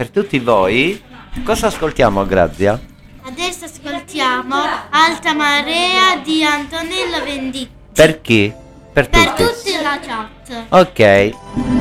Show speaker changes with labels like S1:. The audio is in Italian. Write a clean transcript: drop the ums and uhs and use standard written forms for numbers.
S1: per tutti voi, cosa ascoltiamo, Grazia?
S2: Adesso ascoltiamo Alta Marea di Antonella Venditti.
S1: Per chi? Per
S2: Per
S1: tutti.
S2: tutti la chat.
S1: Ok.